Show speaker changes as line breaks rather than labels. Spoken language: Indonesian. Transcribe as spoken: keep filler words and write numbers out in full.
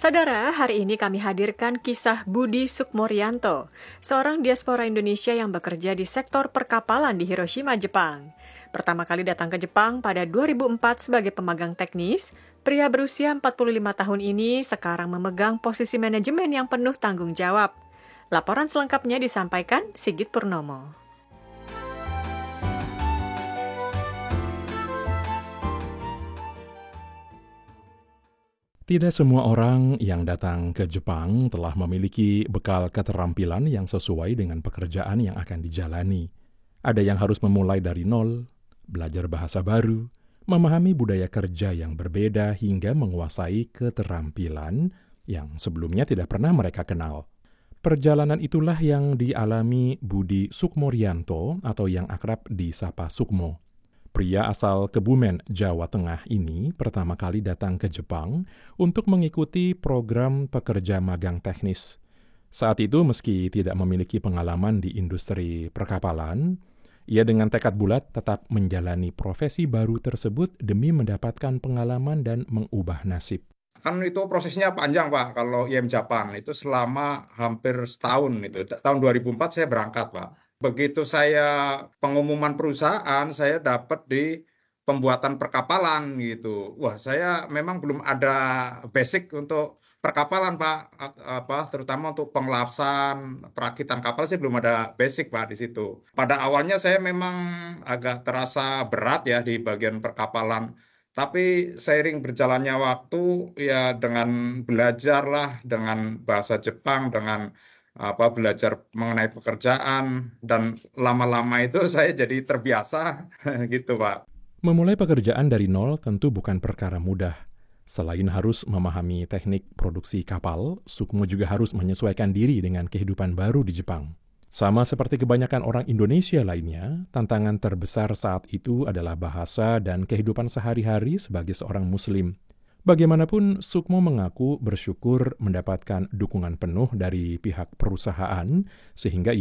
Saudara, hari ini kami hadirkan kisah Budi Sukmoryanto, seorang diaspora Indonesia yang bekerja di sektor perkapalan di Hiroshima, Jepang. Pertama kali datang ke Jepang pada dua ribu empat sebagai pemagang teknis, pria berusia empat puluh lima tahun ini sekarang memegang posisi manajemen yang penuh tanggung jawab. Laporan selengkapnya disampaikan Sigit Purnomo.
Tidak semua orang yang datang ke Jepang telah memiliki bekal keterampilan yang sesuai dengan pekerjaan yang akan dijalani. Ada yang harus memulai dari nol, belajar bahasa baru, memahami budaya kerja yang berbeda hingga menguasai keterampilan yang sebelumnya tidak pernah mereka kenal. Perjalanan itulah yang dialami Budi Sukmoryanto atau yang akrab disapa Sukmo. Pria asal Kebumen, Jawa Tengah ini pertama kali datang ke Jepang untuk mengikuti program pekerja magang teknis. Saat itu meski tidak memiliki pengalaman di industri perkapalan, ia dengan tekad bulat tetap menjalani profesi baru tersebut demi mendapatkan pengalaman dan mengubah nasib.
Kan itu prosesnya panjang Pak, kalau I M Jepang itu selama hampir setahun. Itu. Tahun dua ribu empat saya berangkat Pak. Begitu saya pengumuman perusahaan, saya dapat di pembuatan perkapalan gitu. Wah, saya memang belum ada basic untuk perkapalan Pak, apa terutama untuk pengelasan, perakitan kapal sih belum ada basic Pak di situ. Pada awalnya saya memang agak terasa berat ya di bagian perkapalan. Tapi seiring berjalannya waktu ya dengan belajarlah dengan bahasa Jepang, dengan apa belajar mengenai pekerjaan, dan lama-lama itu saya jadi terbiasa gitu Pak.
Memulai pekerjaan dari nol tentu bukan perkara mudah. Selain harus memahami teknik produksi kapal, Sukmo juga harus menyesuaikan diri dengan kehidupan baru di Jepang. Sama seperti kebanyakan orang Indonesia lainnya, tantangan terbesar saat itu adalah bahasa dan kehidupan sehari-hari sebagai seorang Muslim. Bagaimanapun, Sukmo mengaku bersyukur mendapatkan dukungan penuh dari pihak perusahaan, sehingga